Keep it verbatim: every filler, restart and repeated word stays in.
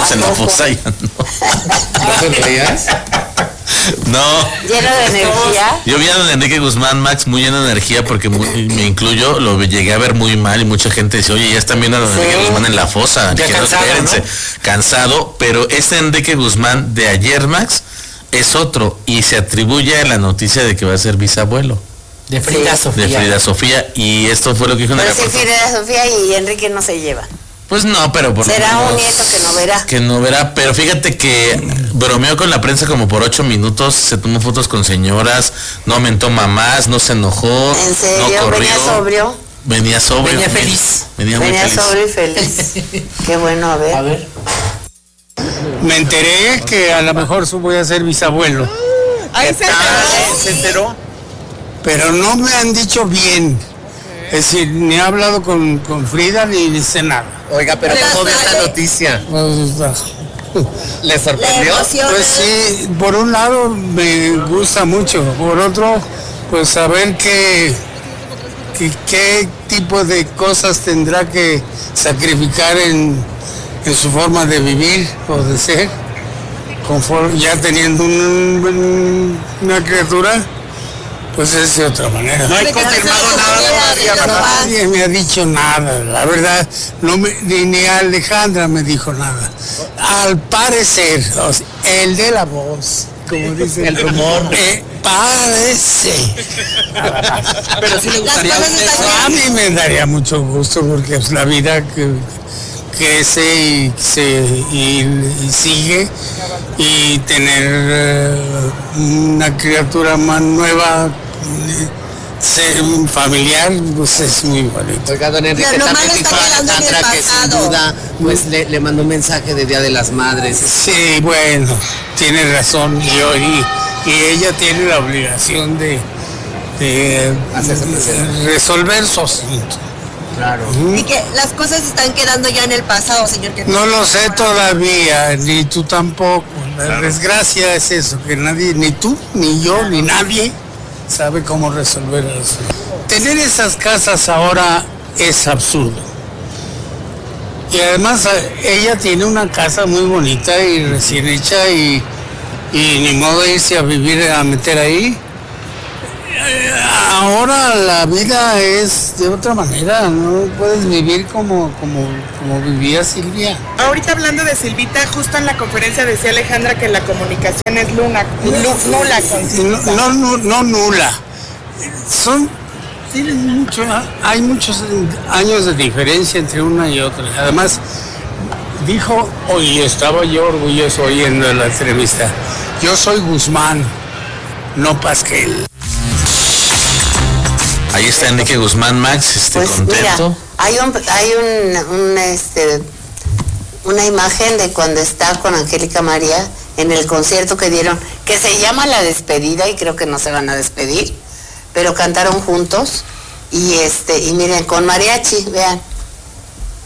menos en la fosa ya no. ¿No te veías? No. ¿Lleno de energía? Yo vi a don Enrique Guzmán, Max, muy lleno de energía, porque muy, me incluyo, lo llegué a ver muy mal y mucha gente dice, oye, ya están viendo a don sí. Enrique Guzmán en la fosa. Ya que cansado, no, espérense, ¿no? Cansado, pero este Enrique Guzmán de ayer, Max, es otro, y se atribuye a la noticia de que va a ser bisabuelo. De Frida sí. Sofía. De Frida Sofía, y esto fue lo que dijo en el aeropuerto. Pero si Frida Sofía y Enrique no se llevan. Pues no, pero por será un nieto que no verá. Que no verá, pero fíjate que bromeó con la prensa como por ocho minutos, se tomó fotos con señoras, no aumentó mamás, no se enojó. ¿En serio? No corrió, ¿Venía sobrio? Venía sobrio. Venía feliz. Venía, venía muy feliz. sobrio y feliz. Qué bueno, a ver. A ver. Me enteré que a lo mejor voy a ser bisabuelo. Ahí se enteró. ¿Se enteró? Pero no me han dicho bien. Es decir, ni he hablado con, con Frida ni dice nada. Oiga, pero ¿cómo ve esta noticia? ¿Le sorprendió? Pues sí, por un lado me gusta mucho, por otro, pues saber qué, qué, qué tipo de cosas tendrá que sacrificar en, en su forma de vivir o de ser, conforme, ya teniendo un, una criatura. Pues es de otra manera. No hay confirmado nada todavía, nadie me ha dicho nada, la verdad, no me, ni, ni Alejandra me dijo nada. Al parecer, o sea, el de la voz, como dice el rumor, eh, parece. Pero sí le gustaría a usted. A mí me daría mucho gusto porque es la vida que crece y, se, y, y sigue, y tener uh, una criatura más nueva, ser un familiar, pues es muy bonito. Oiga, don Enrique, Lo también malo dijo está quedando en el Alejandra que sin pasado. duda pues le, le mandó un mensaje de Día de las Madres. Sí, bueno, tiene razón, y, yo, y, y ella tiene la obligación de, de resolver su asunto. Claro. Y que las cosas están quedando ya en el pasado, señor. Que no lo sé todavía, ni tú tampoco. La claro. desgracia es eso, que nadie, ni tú, ni yo, ni nadie sabe cómo resolver eso. Tener esas casas ahora es absurdo. Y además ella tiene una casa muy bonita y recién hecha, y, y ni modo de irse a vivir, a meter ahí. Ahora la vida es de otra manera, no puedes vivir como, como, como vivía Silvia. Ahorita hablando de Silvita, justo en la conferencia decía Alejandra que la comunicación es luna, nula con Silvita. No, no, no nula. Son, tienen mucho, hay muchos años de diferencia entre una y otra. Además, dijo, hoy estaba yo orgulloso oyendo la entrevista, yo soy Guzmán, no Pasquel. Ahí está Enrique Guzmán, Max, este, pues contento. Mira, hay un, hay un, un este, una imagen de cuando está con Angélica María en el concierto que dieron, que se llama La Despedida, y creo que no se van a despedir, pero cantaron juntos, y este, y miren, con mariachi, vean.